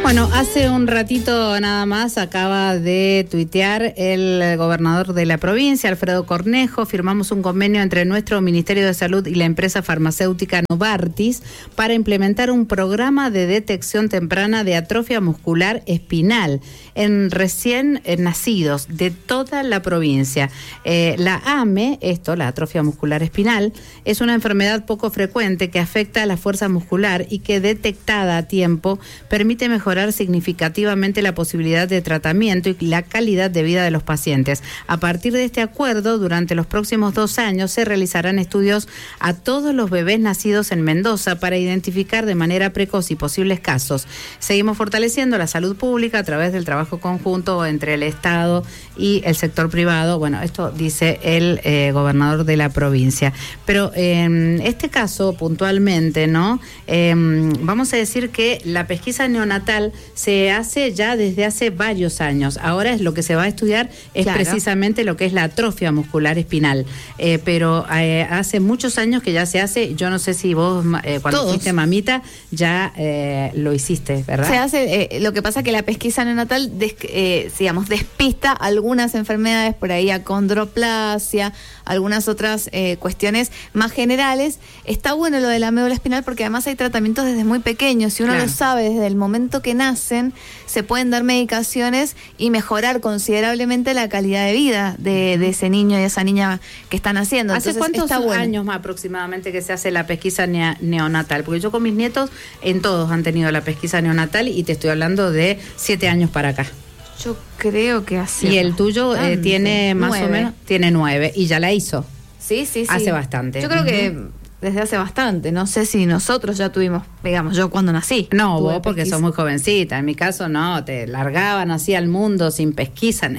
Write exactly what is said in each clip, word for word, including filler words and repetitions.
Bueno, hace un ratito nada más acaba de tuitear el gobernador de la provincia, Alfredo Cornejo. Firmamos un convenio entre nuestro Ministerio de Salud y la empresa farmacéutica Novartis para implementar un programa de detección temprana de atrofia muscular espinal en recién nacidos de toda la provincia. Eh, la A M E, esto, la atrofia muscular espinal, es una enfermedad poco frecuente que afecta a la fuerza muscular y que detectada a tiempo permite mejorar significativamente la posibilidad de tratamiento y la calidad de vida de los pacientes. A partir de este acuerdo, durante los próximos dos años se realizarán estudios a todos los bebés nacidos en Mendoza para identificar de manera precoz y posibles casos. Seguimos fortaleciendo la salud pública a través del trabajo conjunto entre el Estado y el sector privado. Bueno, esto dice el eh, gobernador de la provincia. Pero en eh, este caso, puntualmente, ¿no? Eh, vamos a decir que la pesquisa neonatal se hace ya desde hace varios años. Ahora es lo que se va a estudiar es claro. precisamente lo que es la atrofia muscular espinal. Eh, pero eh, hace muchos años que ya se hace. Yo no sé si vos eh, cuando Todos. fuiste mamita ya eh, lo hiciste, ¿verdad? Se hace, eh, lo que pasa que la pesquisa neonatal, des, eh, digamos, despista algunas enfermedades, por ahí acondroplasia, algunas otras eh, cuestiones más generales. Está bueno lo de la médula espinal porque además hay tratamientos desde muy pequeños. Si uno claro. lo sabe, desde el momento que nacen, se pueden dar medicaciones y mejorar considerablemente la calidad de vida de, de ese niño y esa niña que están naciendo. ¿Hace Entonces, cuántos está bueno. años más aproximadamente que se hace la pesquisa nea- neonatal? Porque yo con mis nietos, en todos han tenido la pesquisa neonatal y te estoy hablando de siete años para acá. Yo creo que así. Y el tuyo eh, tiene más nueve. o menos, tiene nueve y ya la hizo. Sí, sí, sí. Hace bastante. Yo creo uh-huh. que desde hace bastante. No sé si nosotros ya tuvimos, digamos, yo cuando nací. No, vos porque pesquisa. Sos muy jovencita. En mi caso no, te largaban así al mundo sin pesquisa,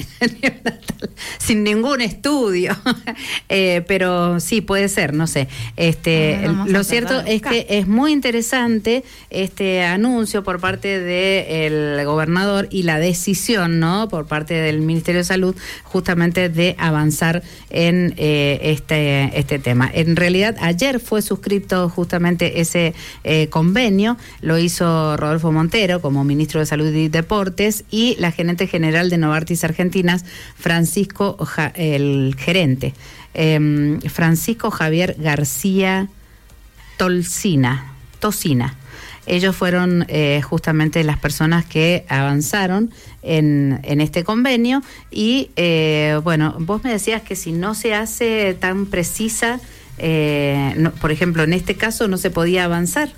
sin ningún estudio. eh, pero sí, puede ser, no sé. Este, ah, lo cierto es que es muy interesante este anuncio por parte del gobernador y la decisión, ¿no? Por parte del Ministerio de Salud, justamente de avanzar en eh, este, este tema. En realidad, ayer fue suscrito justamente ese eh, convenio, lo hizo Rodolfo Montero como ministro de Salud y Deportes y la gerente general de Novartis Argentinas, Francisco, ja, el gerente, eh, Francisco Javier García Tolsina, Tocina. Ellos fueron eh, justamente las personas que avanzaron en, en este convenio y, eh, bueno, vos me decías que si no se hace tan precisa, Eh, no, por ejemplo, en este caso no se podía avanzar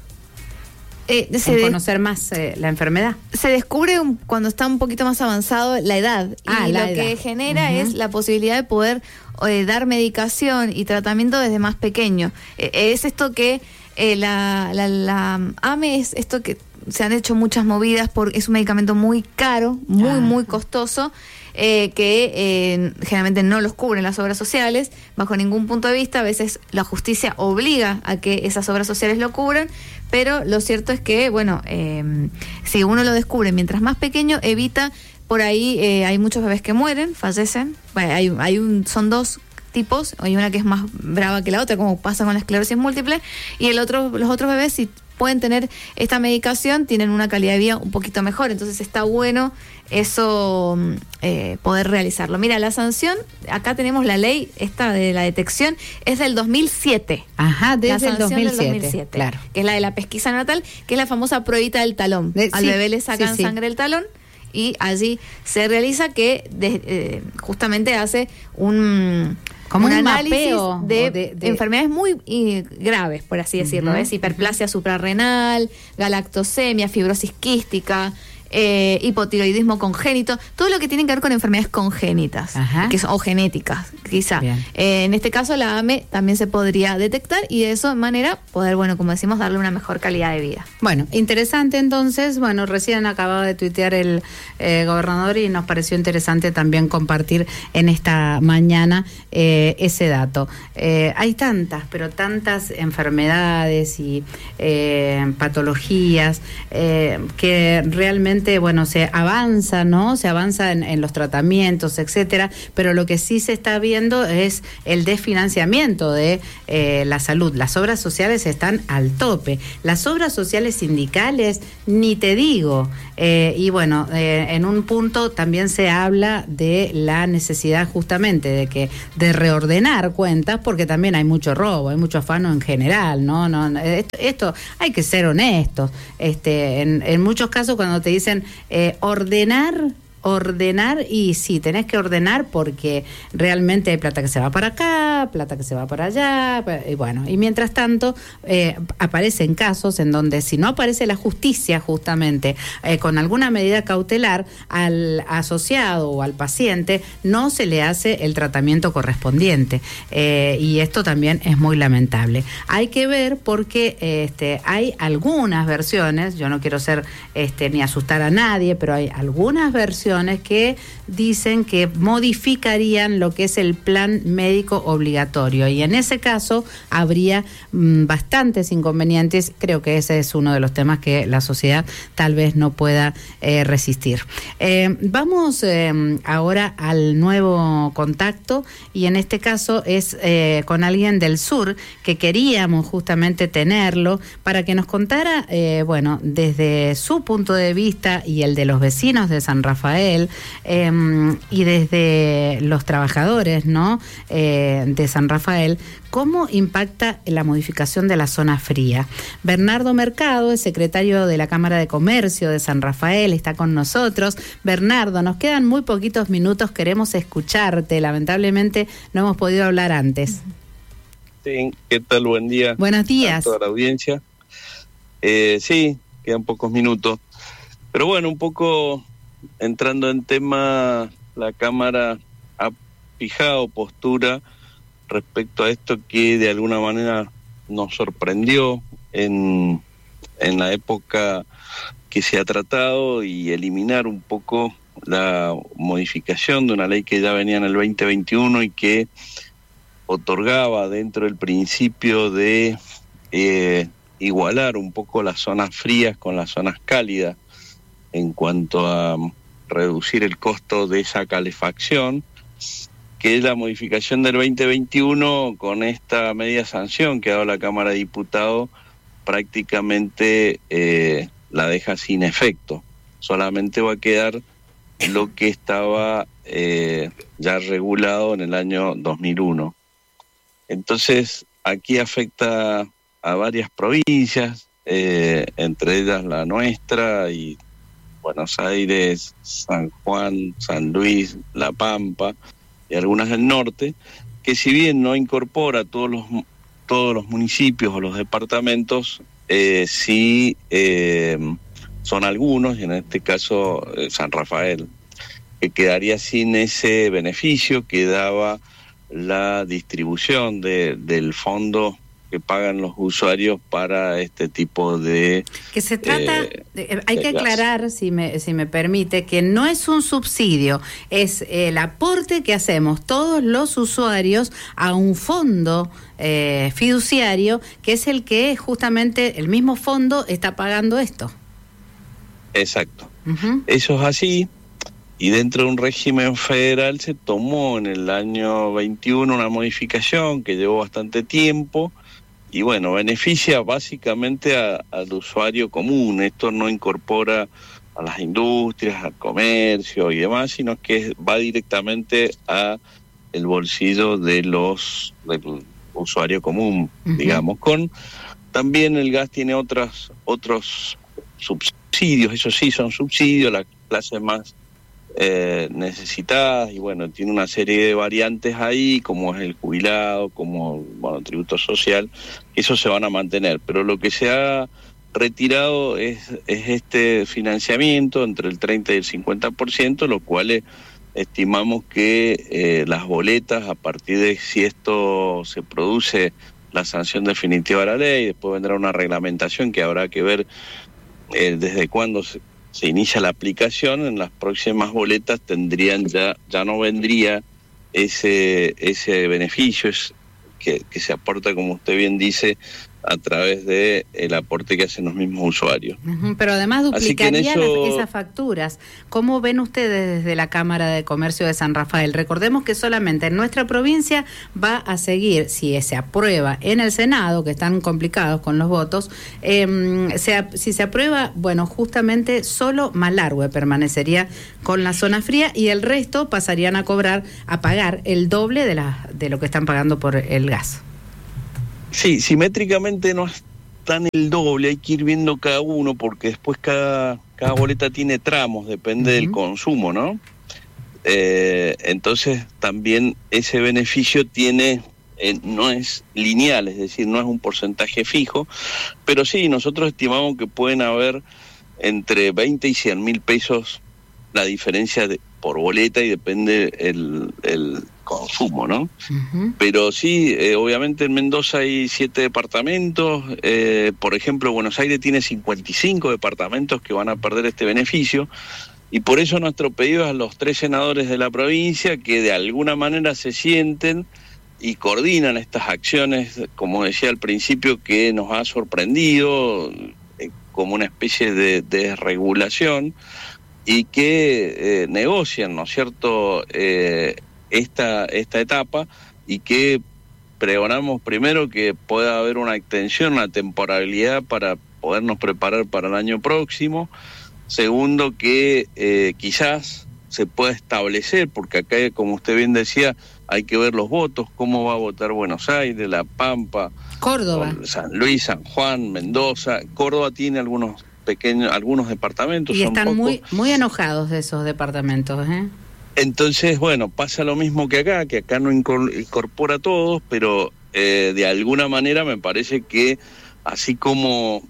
eh, en de, conocer más eh, la enfermedad. Se descubre un, cuando está un poquito más avanzado la edad ah, y la lo edad. que genera uh-huh. es la posibilidad de poder eh, dar medicación y tratamiento desde más pequeño. Eh, es esto que eh, la, la, la A M E es esto que se han hecho muchas movidas porque es un medicamento muy caro, muy, ah. muy costoso. Eh, que eh, generalmente no los cubren las obras sociales bajo ningún punto de vista. A veces la justicia obliga a que esas obras sociales lo cubran, pero lo cierto es que, bueno, eh, si uno lo descubre mientras más pequeño, evita, por ahí eh, hay muchos bebés que mueren, fallecen. Bueno, hay, hay un, son dos tipos, hay una que es más brava que la otra, como pasa con la esclerosis múltiple, y el otro, los otros bebés, si pueden tener esta medicación, tienen una calidad de vida un poquito mejor. Entonces está bueno eso, eh, poder realizarlo. Mira, la sanción, acá tenemos la ley esta de la detección, es del dos mil siete. Ajá, desde el dos mil siete, dos mil siete, claro. Que es la de la pesquisa neonatal, que es la famosa pruebita del talón. De, Al sí, bebé le sacan sí, sí. sangre del talón y allí se realiza que de, eh, justamente hace un... Como un, un análisis mapeo de, de, de enfermedades muy y, graves, por así decirlo. Uh-huh. Es hiperplasia suprarrenal, galactosemia, fibrosis quística, eh, hipotiroidismo congénito, todo lo que tiene que ver con enfermedades congénitas que son, o genéticas, quizá. Eh, en este caso, la A M E también se podría detectar y de esa manera poder, bueno, como decimos, darle una mejor calidad de vida. Bueno, interesante entonces. Bueno, recién acababa de tuitear el eh, gobernador y nos pareció interesante también compartir en esta mañana eh, ese dato. Eh, hay tantas, pero tantas enfermedades y eh, patologías eh, que realmente efectivamente, bueno, se avanza, ¿no? Se avanza en, en los tratamientos, etcétera, pero lo que sí se está viendo es el desfinanciamiento de eh, la salud. Las obras sociales están al tope. Las obras sociales sindicales, ni te digo. Eh, y bueno, eh, en un punto también se habla de la necesidad justamente de que de reordenar cuentas, porque también hay mucho robo, hay mucho afano en general, ¿no? no esto, esto hay que ser honestos. Este, en, en muchos casos cuando te dicen eh, ordenar, ordenar, y sí, tenés que ordenar porque realmente hay plata que se va para acá, plata que se va para allá, y bueno, y mientras tanto eh, aparecen casos en donde si no aparece la justicia justamente eh, con alguna medida cautelar al asociado o al paciente, no se le hace el tratamiento correspondiente, eh, y esto también es muy lamentable. Hay que ver porque este, hay algunas versiones, yo no quiero ser este, ni asustar a nadie, pero hay algunas versiones que dicen que modificarían lo que es el plan médico obligatorio, y en ese caso habría mmm, bastantes inconvenientes. Creo que ese es uno de los temas que la sociedad tal vez no pueda eh, resistir. Eh, vamos eh, ahora al nuevo contacto, y en este caso es eh, con alguien del sur que queríamos justamente tenerlo para que nos contara, eh, bueno, desde su punto de vista y el de los vecinos de San Rafael, eh, y desde los trabajadores, ¿no? Eh, de San Rafael, ¿cómo impacta la modificación de la zona fría? Bernardo Mercado, el secretario de la Cámara de Comercio de San Rafael, está con nosotros. Bernardo, nos quedan muy poquitos minutos, queremos escucharte. Lamentablemente no hemos podido hablar antes. Sí, ¿qué tal? Buen día. Buenos días. A toda la audiencia. Eh, sí, quedan pocos minutos. Pero bueno, un poco entrando en tema, la Cámara ha fijado postura respecto a esto que de alguna manera nos sorprendió en, en la época que se ha tratado, y eliminar un poco la modificación de una ley que ya venía en el veinte veintiuno y que otorgaba dentro del principio de eh, igualar un poco las zonas frías con las zonas cálidas en cuanto a reducir el costo de esa calefacción, que es la modificación del veinte veintiuno. Con esta media sanción que ha dado la Cámara de Diputados, prácticamente eh, la deja sin efecto. Solamente va a quedar lo que estaba eh, ya regulado en el año dos mil uno. Entonces, aquí afecta a varias provincias, eh, entre ellas la nuestra, y Buenos Aires, San Juan, San Luis, La Pampa y algunas del norte, que si bien no incorpora todos los todos los municipios o los departamentos, eh, sí eh, son algunos, y en este caso eh, San Rafael, que quedaría sin ese beneficio que daba la distribución de, del fondo que pagan los usuarios para este tipo de... Que se trata, eh, de, hay que aclarar, si me, si me permite, que no es un subsidio, es el aporte que hacemos todos los usuarios a un fondo eh, fiduciario, que es el que justamente el mismo fondo está pagando esto. Exacto. Uh-huh. Eso es así, y dentro de un régimen federal se tomó en el año veintiuno una modificación que llevó bastante tiempo, y bueno, beneficia básicamente a, al usuario común. Esto no incorpora a las industrias, al comercio y demás, sino que va directamente a el bolsillo de los del usuario común, uh-huh. digamos. Con también el gas tiene otras otros subsidios, eso sí, son subsidios, la clase más Eh, necesitadas, y bueno, tiene una serie de variantes ahí, como es el jubilado, como, bueno, el tributo social, eso se van a mantener, pero lo que se ha retirado es, es este financiamiento entre el treinta y el cincuenta por ciento, lo cual es, estimamos que eh, las boletas, a partir de si esto se produce la sanción definitiva de la ley, después vendrá una reglamentación que habrá que ver eh, desde cuándo se se inicia la aplicación. En las próximas boletas tendrían ya ya no vendría ese ese beneficio es que, que se aporta, como usted bien dice, a través de el aporte que hacen los mismos usuarios. Uh-huh, pero además duplicaría eso... las, esas facturas. ¿Cómo ven ustedes desde la Cámara de Comercio de San Rafael? Recordemos que solamente en nuestra provincia va a seguir, si se aprueba en el Senado, que están complicados con los votos, eh, se, si se aprueba, bueno, justamente solo Malargüe permanecería con la zona fría y el resto pasarían a cobrar, a pagar el doble de, la, de lo que están pagando por el gas. Sí, simétricamente no es tan el doble, hay que ir viendo cada uno porque después cada, cada boleta tiene tramos, depende uh-huh. del consumo, ¿no? Eh, entonces también ese beneficio tiene, eh, no es lineal, es decir, no es un porcentaje fijo, pero sí, nosotros estimamos que pueden haber entre veinte y cien mil pesos la diferencia de, por boleta y depende el, el consumo, ¿no? Uh-huh. Pero sí, eh, obviamente en Mendoza hay siete departamentos, eh, por ejemplo, Buenos Aires tiene cincuenta y cinco departamentos que van a perder este beneficio, y por eso nuestro pedido es a los tres senadores de la provincia que de alguna manera se sienten y coordinan estas acciones, como decía al principio, que nos ha sorprendido eh, como una especie de desregulación, y que eh, negocian, ¿no es cierto?, eh, esta, esta etapa, y que pregonamos primero que pueda haber una extensión, una temporalidad para podernos preparar para el año próximo. Segundo, que eh, quizás se pueda establecer, porque acá, como usted bien decía, hay que ver los votos, cómo va a votar Buenos Aires, La Pampa, Córdoba, San Luis, San Juan, Mendoza. Córdoba tiene algunos pequeños, algunos departamentos. Y son están pocos. muy muy enojados de esos departamentos, ¿eh? Entonces, bueno, pasa lo mismo que acá, que acá no incorpora a todos, pero eh, de alguna manera me parece que así como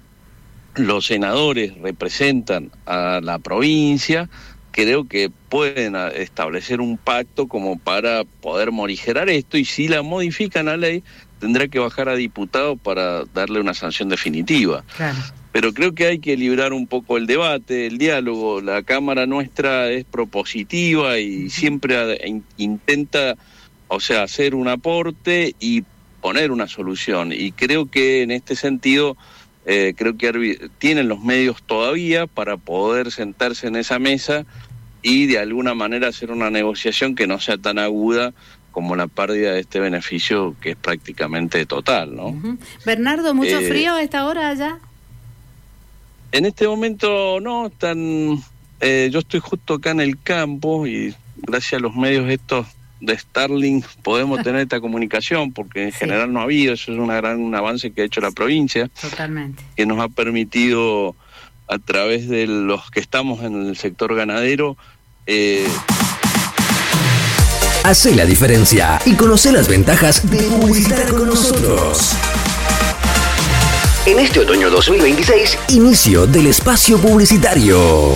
los senadores representan a la provincia, creo que pueden establecer un pacto como para poder morigerar esto, y si la modifican la ley, tendrá que bajar a diputado para darle una sanción definitiva. Claro. Pero creo que hay que librar un poco el debate, el diálogo. La Cámara nuestra es propositiva y siempre intenta, o sea, hacer un aporte y poner una solución. Y creo que en este sentido, eh, creo que tienen los medios todavía para poder sentarse en esa mesa y de alguna manera hacer una negociación que no sea tan aguda como la pérdida de este beneficio, que es prácticamente total, ¿no? Uh-huh. Bernardo, ¿mucho eh, frío a esta hora allá? En este momento no, están, eh, yo estoy justo acá en el campo y gracias a los medios estos de Starlink podemos tener esta comunicación, porque en sí. general no ha habido, eso es una gran un avance que ha hecho la provincia. Totalmente. Que nos ha permitido, a través de los que estamos en el sector ganadero, eh, Hacé la diferencia y conoce las ventajas de publicitar con nosotros. En este otoño dos mil veintiséis, inicio del espacio publicitario.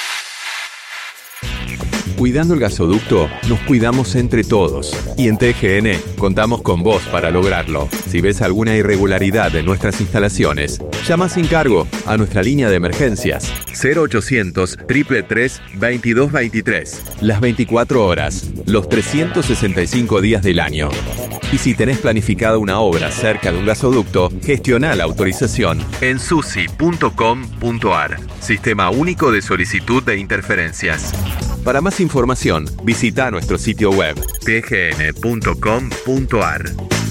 Cuidando el gasoducto, nos cuidamos entre todos. Y en T G N contamos con vos para lograrlo. Si ves alguna irregularidad en nuestras instalaciones, llama sin cargo a nuestra línea de emergencias cero ochocientos, tres tres tres, veintidós veintitrés. Las veinticuatro horas, los trescientos sesenta y cinco días del año. Y si tenés planificada una obra cerca de un gasoducto, gestiona la autorización en susi punto com punto ar. Sistema único de solicitud de interferencias. Para más información, visita nuestro sitio web t g n punto com punto ar.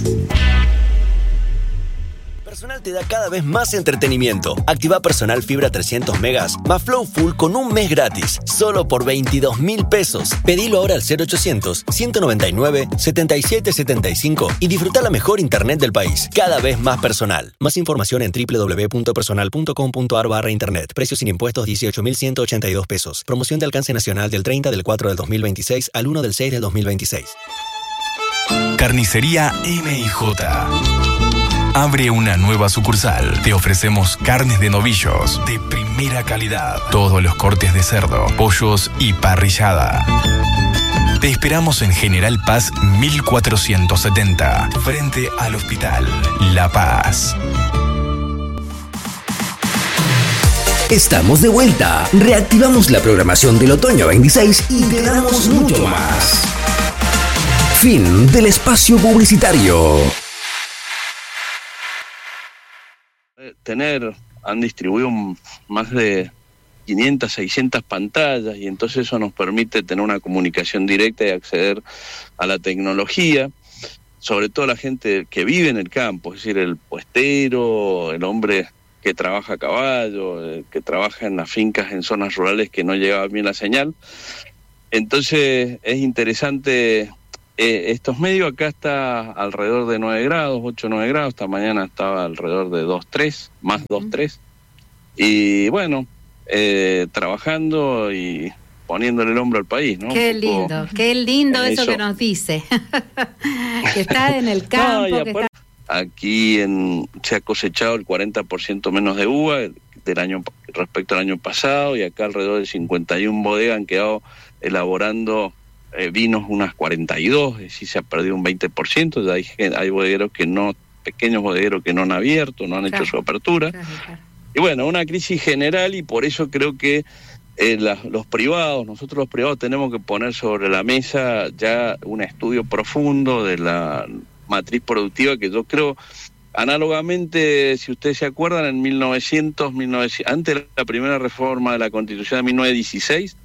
Personal te da cada vez más entretenimiento. Activa Personal Fibra trescientos megas más Flow Full con un mes gratis, solo por veintidós mil pesos. Pedilo ahora al cero ochocientos, ciento noventa y nueve, setenta y siete setenta y cinco y disfruta la mejor internet del país. Cada vez más personal. Más información en doble u doble u doble u punto personal punto com punto ar barra internet. Precios sin impuestos dieciocho mil ciento ochenta y dos pesos. Promoción de alcance nacional del treinta del cuatro del dos mil veintiséis al uno del seis del dos mil veintiséis. Carnicería M y J abre una nueva sucursal. Te ofrecemos carnes de novillos de primera calidad, todos los cortes de cerdo, pollos y parrillada. Te esperamos en General Paz mil cuatrocientos setenta, frente al Hospital La Paz. Estamos de vuelta. Reactivamos la programación del otoño veintiséis y te damos mucho más. Fin del espacio publicitario. tener, han distribuido un, más de quinientas, seiscientas pantallas, y entonces eso nos permite tener una comunicación directa y acceder a la tecnología, sobre todo la gente que vive en el campo, es decir, el puestero, el hombre que trabaja a caballo, el que trabaja en las fincas en zonas rurales que no llegaba bien la señal. Entonces es interesante eh, estos medios. Acá está alrededor de nueve grados, ocho, nueve grados, esta mañana estaba alrededor de dos, tres, más dos, tres, y bueno, Eh, trabajando y poniéndole el hombro al país, ¿no? Qué lindo, qué lindo eso, eso que nos dice. Que está en el campo. No, que está... Aquí en, se ha cosechado el cuarenta por ciento menos de uva del año respecto al año pasado, y acá alrededor de cincuenta y una bodegas han quedado elaborando eh, vinos unas cuarenta y dos, es decir, se ha perdido un veinte por ciento. Ya hay, hay bodegueros que no, pequeños bodegueros que no han abierto, no han claro, hecho su apertura. Claro, claro. Y bueno, una crisis general, y por eso creo que eh, la, los privados, nosotros los privados tenemos que poner sobre la mesa ya un estudio profundo de la matriz productiva, que yo creo, análogamente, si ustedes se acuerdan, en mil novecientos, mil novecientos antes de la primera reforma de la Constitución de mil novecientos dieciséis,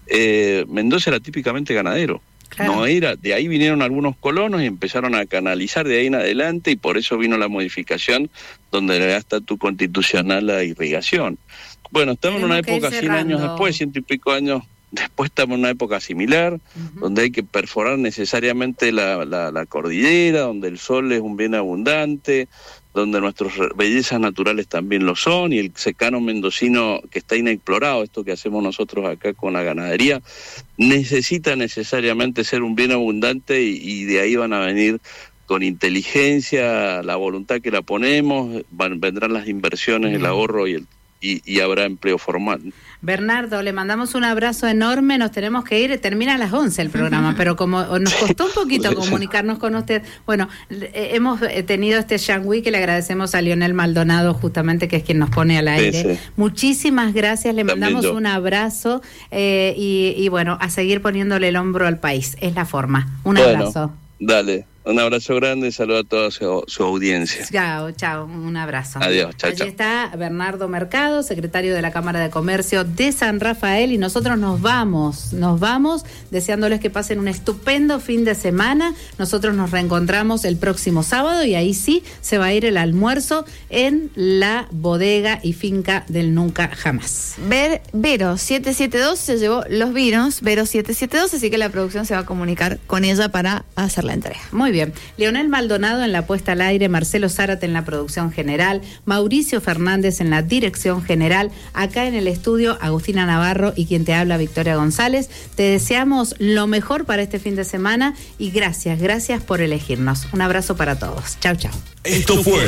eh, Mendoza era típicamente ganadero. Claro. No era, de ahí vinieron algunos colonos y empezaron a canalizar de ahí en adelante, y por eso vino la modificación donde le da estatus constitucional a la irrigación. Bueno, estamos Tenemos en una época cien años después, ciento y pico años después, estamos en una época similar, uh-huh. donde hay que perforar necesariamente la, la, la cordillera, donde el sol es un bien abundante, donde nuestras bellezas naturales también lo son, y el secano mendocino que está inexplorado, esto que hacemos nosotros acá con la ganadería, necesita necesariamente ser un bien abundante, y, y de ahí van a venir con inteligencia, la voluntad que la ponemos, van, vendrán las inversiones, bien. El ahorro y el Y, y habrá empleo formal. Bernardo, le mandamos un abrazo enorme, nos tenemos que ir, termina a las once el programa, pero como nos costó un poquito comunicarnos con usted, bueno, eh, hemos tenido este Shangui, que le agradecemos a Lionel Maldonado, justamente, que es quien nos pone al aire. Sí, sí. Muchísimas gracias, le mandamos un abrazo, eh, y, y bueno, a seguir poniéndole el hombro al país, es la forma. Un bueno, abrazo. Dale. Un abrazo grande y saludo a toda su, su audiencia. Chao, chao, un abrazo. Adiós, chao, chao. Allí está Bernardo Mercado, secretario de la Cámara de Comercio de San Rafael, y nosotros nos vamos, nos vamos deseándoles que pasen un estupendo fin de semana. Nosotros nos reencontramos el próximo sábado, y ahí sí se va a ir el almuerzo en la bodega y finca del Nunca Jamás. Ver, Vero siete siete dos se llevó los vinos, Vero siete siete dos, así que la producción se va a comunicar con ella para hacer la entrega. Muy bien. Leonel Maldonado en la puesta al aire, Marcelo Zárate en la producción general, Mauricio Fernández en la dirección general, acá en el estudio Agustina Navarro y quien te habla, Victoria González. Te deseamos lo mejor para este fin de semana, y gracias, gracias por elegirnos. Un abrazo para todos. Chau, chau. Esto fue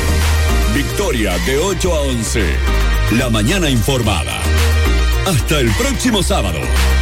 Victoria de ocho a once, la mañana informada. Hasta el próximo sábado.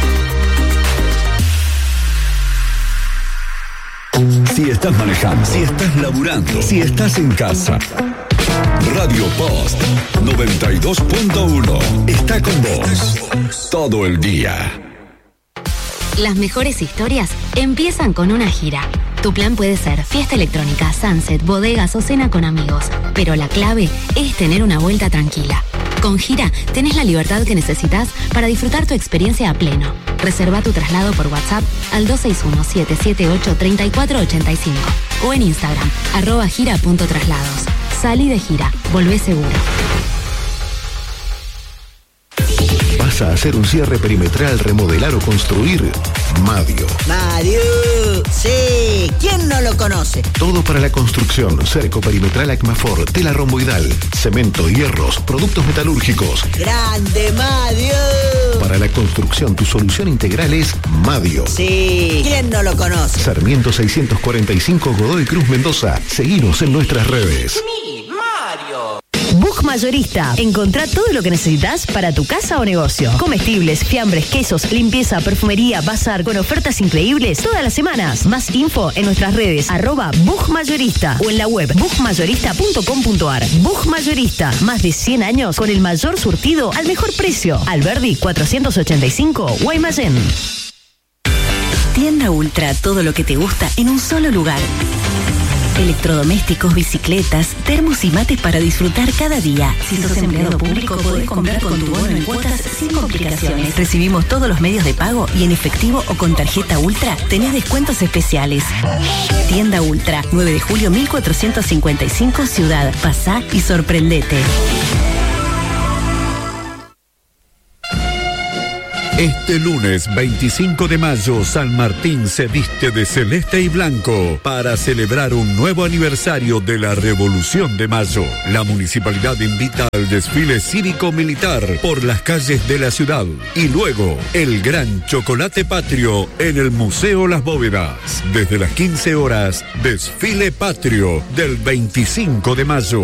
Si estás manejando, si estás laburando, si estás en casa, Radio Post noventa y dos punto uno está con vos todo el día. Las mejores historias empiezan con una gira. Tu plan puede ser fiesta electrónica, sunset, bodegas o cena con amigos, pero la clave es tener una vuelta tranquila. Con Gira tenés la libertad que necesitas para disfrutar tu experiencia a pleno. Reserva tu traslado por WhatsApp al dos seis uno, siete siete ocho, tres cuatro ocho cinco o en Instagram, arroba gira.traslados. Salí de gira, volvé seguro. ¿Vas a hacer un cierre perimetral, remodelar o construir? Madio. Madio, sí, ¿quién no lo conoce? Todo para la construcción, cerco perimetral Acmafor, tela romboidal, cemento, hierros, productos metalúrgicos. ¡Grande, Madio! Para la construcción, tu solución integral es Madio. Sí, ¿quién no lo conoce? Sarmiento seiscientos cuarenta y cinco, Godoy Cruz, Mendoza. Seguinos en nuestras redes. ¡Mi Mario! Bug Mayorista. Encontrá todo lo que necesitas para tu casa o negocio. Comestibles, fiambres, quesos, limpieza, perfumería, bazar, con ofertas increíbles todas las semanas. Más info en nuestras redes, arroba Bug Mayorista, o en la web bug mayorista punto com punto ar. Bug Mayorista, más de cien años con el mayor surtido al mejor precio. Alberdi cuatrocientos ochenta y cinco, Guaymallén. Tienda Ultra, todo lo que te gusta en un solo lugar. Electrodomésticos, bicicletas, termos y mates para disfrutar cada día. Si sos empleado público, podés comprar con tu bono en cuotas sin complicaciones. Recibimos todos los medios de pago y en efectivo o con tarjeta Ultra tenés descuentos especiales. Tienda Ultra, nueve de julio mil cuatrocientos cincuenta y cinco, Ciudad. Pasá y sorprendete. Este lunes veinticinco de mayo, San Martín se viste de celeste y blanco para celebrar un nuevo aniversario de la Revolución de Mayo. La municipalidad invita al desfile cívico-militar por las calles de la ciudad y luego el gran chocolate patrio en el Museo Las Bóvedas. Desde las quince horas, desfile patrio del veinticinco de mayo.